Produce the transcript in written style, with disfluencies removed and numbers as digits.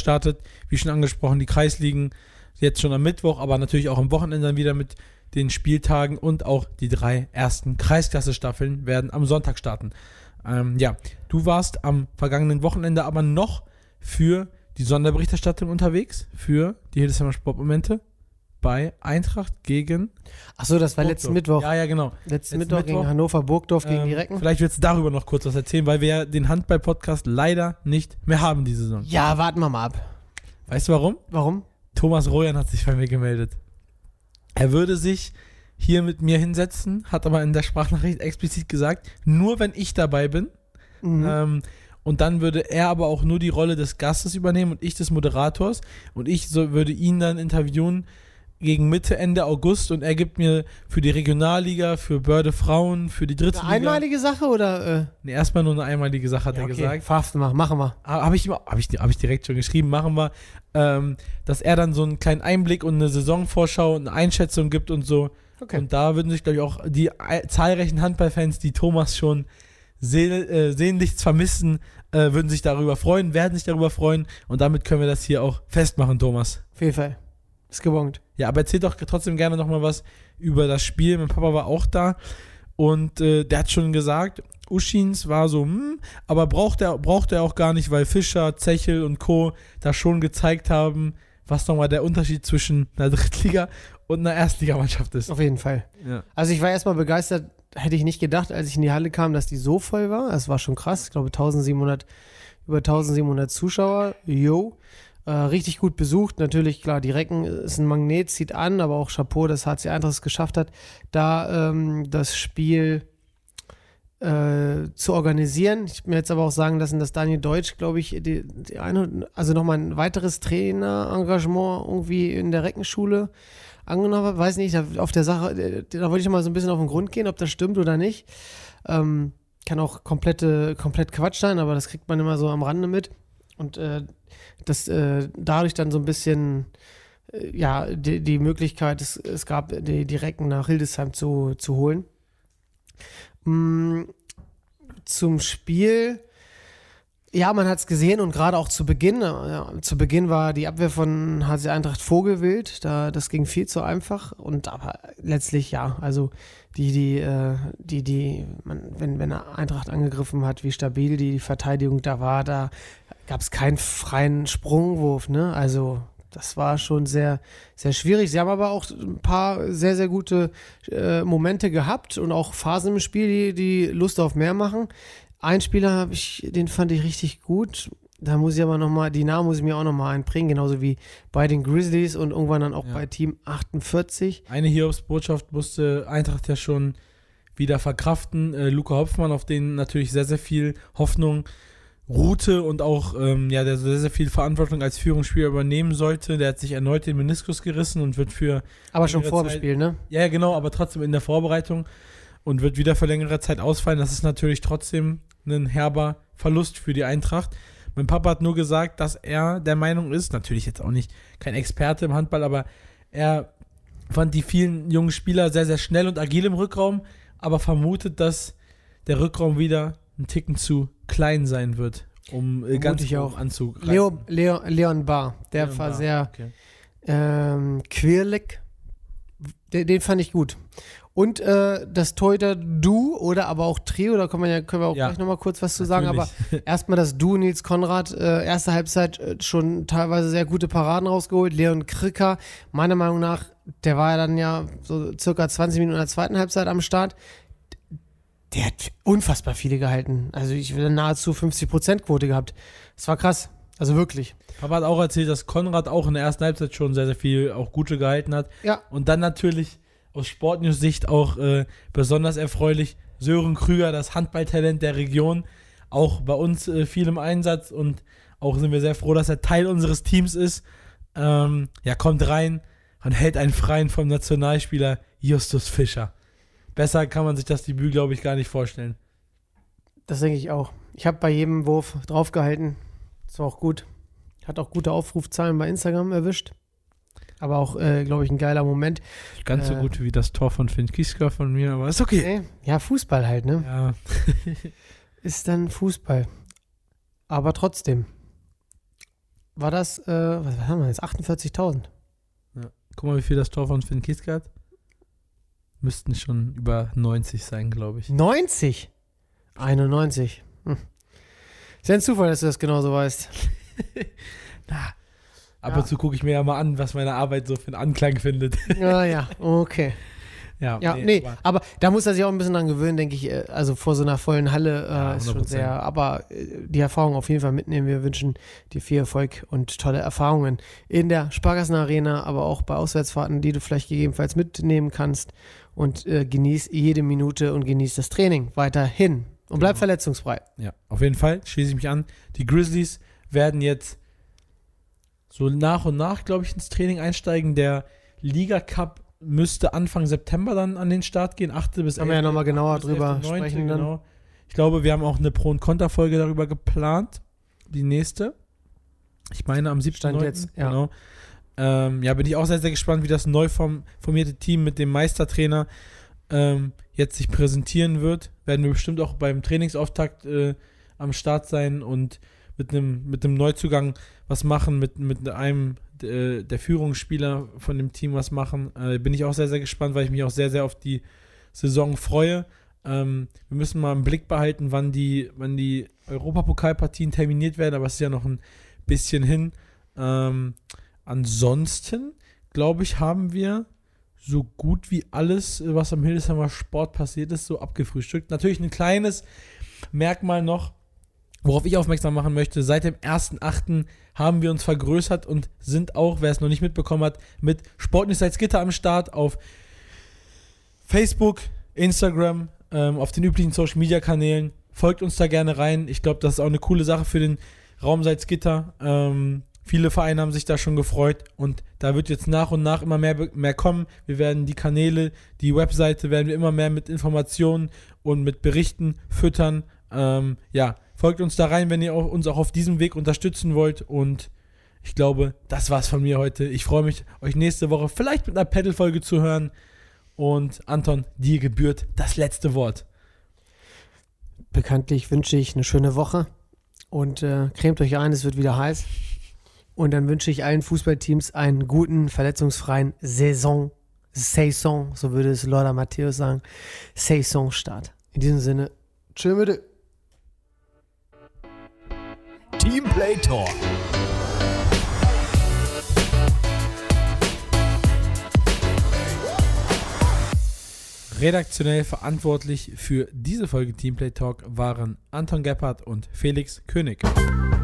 startet, wie schon angesprochen, die Kreisligen jetzt schon am Mittwoch, aber natürlich auch am Wochenende dann wieder mit den Spieltagen und auch die 3 ersten Kreisklasse-Staffeln werden am Sonntag starten. Du warst am vergangenen Wochenende aber noch für die Sonderberichterstattung unterwegs, für die Hildesheimer Sportmomente bei Eintracht gegen Achso, das war Burgdorf. letzten Mittwoch. Ja, genau. Letzten Mittwoch gegen Hannover Burgdorf gegen die Recken. Vielleicht willst du darüber noch kurz was erzählen, weil wir ja den Handball-Podcast leider nicht mehr haben diese Saison. Ja, warten wir mal ab. Weißt du warum? Warum? Thomas Rojan hat sich bei mir gemeldet. Er würde sich hier mit mir hinsetzen, hat aber in der Sprachnachricht explizit gesagt, nur wenn ich dabei bin. Mhm. Und dann würde er aber auch nur die Rolle des Gastes übernehmen und ich des Moderators. Und ich würde ihn dann interviewen gegen Mitte, Ende August. Und er gibt mir für die Regionalliga, für Börde Frauen, für die dritte Eine Liga. einmalige Sache oder? Nee, erstmal nur eine einmalige Sache, hat er gesagt. Verhaften wir, machen wir. Hab ich direkt schon geschrieben, machen wir. Dass er dann so einen kleinen Einblick und eine Saisonvorschau und eine Einschätzung gibt und so. Okay. Und da würden sich, glaube ich, auch die zahlreichen Handballfans, die Thomas schon sehnlichst vermissen, würden sich darüber freuen, werden sich darüber freuen. Und damit können wir das hier auch festmachen, Thomas. Auf jeden Fall. Ist gebongt. Ja, aber erzähl doch trotzdem gerne nochmal was über das Spiel. Mein Papa war auch da und der hat schon gesagt, Uschins war so, aber braucht er auch gar nicht, weil Fischer, Zechel und Co. da schon gezeigt haben, was nochmal der Unterschied zwischen einer Drittliga- und einer Erstligamannschaft ist. Auf jeden Fall. Ja. Also ich war erstmal begeistert, hätte ich nicht gedacht, als ich in die Halle kam, dass die so voll war. Das war schon krass. Ich glaube über 1700 Zuschauer. Richtig gut besucht. Natürlich, klar, die Recken ist ein Magnet, zieht an, aber auch Chapeau, dass HC Eintracht es geschafft hat, da das Spiel zu organisieren. Ich mir jetzt aber auch sagen lassen, dass Daniel Deutsch, glaube ich, also nochmal ein weiteres Trainerengagement irgendwie in der Reckenschule angenommen hat. Weiß nicht, auf der Sache, da wollte ich mal so ein bisschen auf den Grund gehen, ob das stimmt oder nicht. Kann auch komplett Quatsch sein, aber das kriegt man immer so am Rande mit. Und dass dadurch dann so ein bisschen die Möglichkeit, es gab die Recken nach Hildesheim zu holen. Zum Spiel, ja, man hat es gesehen und gerade auch zu Beginn war die Abwehr von HC Eintracht Vogelwild, das ging viel zu einfach und aber letztlich ja, also wenn Eintracht angegriffen hat, wie stabil die Verteidigung da war, da gab es keinen freien Sprungwurf, ne, also das war schon sehr, sehr schwierig. Sie haben aber auch ein paar sehr, sehr gute Momente gehabt und auch Phasen im Spiel, die Lust auf mehr machen. Ein Spieler den fand ich richtig gut. Da muss ich aber nochmal, die Namen muss ich mir auch nochmal einbringen, genauso wie bei den Grizzlies und irgendwann dann auch bei Team 48. Eine Hiobsbotschaft musste Eintracht ja schon wieder verkraften. Luca Hopfmann, auf den natürlich sehr, sehr viel Hoffnung ruhte und auch der sehr, sehr viel Verantwortung als Führungsspieler übernehmen sollte. Der hat sich erneut den Meniskus gerissen und wird für... Aber schon vor dem Spiel, ne? Ja, genau, aber trotzdem in der Vorbereitung und wird wieder für längere Zeit ausfallen. Das ist natürlich trotzdem ein herber Verlust für die Eintracht. Mein Papa hat nur gesagt, dass er der Meinung ist, natürlich jetzt auch nicht kein Experte im Handball, aber er fand die vielen jungen Spieler sehr, sehr schnell und agil im Rückraum, aber vermutet, dass der Rückraum wieder einen Ticken zu klein sein wird, um ganz hoch anzugreifen. Leon Bahr, der war sehr quirlig. Den fand ich gut. Und das Torhüter-Duo oder aber auch Trio, da können wir auch gleich nochmal kurz was zu sagen, aber erstmal das Duo Nils Konrad, erste Halbzeit schon teilweise sehr gute Paraden rausgeholt. Leon Kricker, meiner Meinung nach, der war ja dann ja so circa 20 Minuten in der zweiten Halbzeit am Start. Der hat unfassbar viele gehalten. Also ich will nahezu 50% Quote gehabt. Das war krass. Also wirklich. Papa hat auch erzählt, dass Konrad auch in der ersten Halbzeit schon sehr, sehr viel auch gute gehalten hat. Ja. Und dann natürlich aus Sportnews-Sicht auch besonders erfreulich Sören Krüger, das Handballtalent der Region, auch bei uns viel im Einsatz und auch sind wir sehr froh, dass er Teil unseres Teams ist. Kommt rein und hält einen Freien vom Nationalspieler Justus Fischer. Besser kann man sich das Debüt, glaube ich, gar nicht vorstellen. Das denke ich auch. Ich habe bei jedem Wurf draufgehalten. Das war auch gut. Hat auch gute Aufrufzahlen bei Instagram erwischt. Aber auch, glaube ich, ein geiler Moment. Ganz so gut wie das Tor von Finn Kiska von mir, aber ist okay. Ja, Fußball halt, ne? Ja. Ist dann Fußball. Aber trotzdem. war das, was haben wir jetzt, 48.000. Ja. Guck mal, wie viel das Tor von Finn Kieska hat. Müssten schon über 90 sein, glaube ich. 90? 91. Ist ja ein Zufall, dass du das genauso weißt. Ab und zu gucke ich mir ja mal an, was meine Arbeit so für einen Anklang findet. Ja, okay. Ja, nee, aber da muss er sich auch ein bisschen dran gewöhnen, denke ich. Also vor so einer vollen Halle ist schon sehr, aber die Erfahrung auf jeden Fall mitnehmen. Wir wünschen dir viel Erfolg und tolle Erfahrungen in der Sparkassen-Arena, aber auch bei Auswärtsfahrten, die du vielleicht gegebenenfalls mitnehmen kannst. Und genieß jede Minute und genieß das Training weiterhin. Und bleib verletzungsfrei. Ja, auf jeden Fall schließe ich mich an. Die Grizzlies werden jetzt so nach und nach, glaube ich, ins Training einsteigen. Der Liga Cup müsste Anfang September dann an den Start gehen, 8. bis 11. Können wir ja nochmal genauer drüber sprechen dann. Genau. Ich glaube, wir haben auch eine Pro- und Konter-Folge darüber geplant. Die nächste. Ich meine am 7. Stand jetzt, ja. Genau. Bin ich auch sehr, sehr gespannt, wie das neu formierte Team mit dem Meistertrainer jetzt sich präsentieren wird. Werden wir bestimmt auch beim Trainingsauftakt am Start sein und mit einem Neuzugang was machen, mit einem der Führungsspieler von dem Team was machen. Bin ich auch sehr, sehr gespannt, weil ich mich auch sehr, sehr auf die Saison freue. Wir müssen mal im Blick behalten, wann die Europapokalpartien terminiert werden, aber es ist ja noch ein bisschen hin. Ansonsten, glaube ich, haben wir so gut wie alles, was am Hildesheimer Sport passiert ist, so abgefrühstückt. Natürlich ein kleines Merkmal noch, worauf ich aufmerksam machen möchte. Seit dem 1.8. haben wir uns vergrößert und sind auch, wer es noch nicht mitbekommen hat, mit Sportnews Salzgitter am Start auf Facebook, Instagram, auf den üblichen Social-Media-Kanälen. Folgt uns da gerne rein. Ich glaube, das ist auch eine coole Sache für den Raum Salzgitter. Viele Vereine haben sich da schon gefreut und da wird jetzt nach und nach immer mehr kommen. Wir werden die Kanäle, die Webseite werden wir immer mehr mit Informationen und mit Berichten füttern. Folgt uns da rein, wenn ihr uns auch auf diesem Weg unterstützen wollt und ich glaube, das war's von mir heute. Ich freue mich, euch nächste Woche vielleicht mit einer Pedal-Folge zu hören und Anton, dir gebührt das letzte Wort. Bekanntlich wünsche ich eine schöne Woche und cremt euch ein, es wird wieder heiß. Und dann wünsche ich allen Fußballteams einen guten, verletzungsfreien Saison, so würde es Lothar Matthäus sagen, Saisonstart. In diesem Sinne, tschö mit Teamplay Talk. Redaktionell verantwortlich für diese Folge Teamplay Talk waren Anton Gebhardt und Felix König.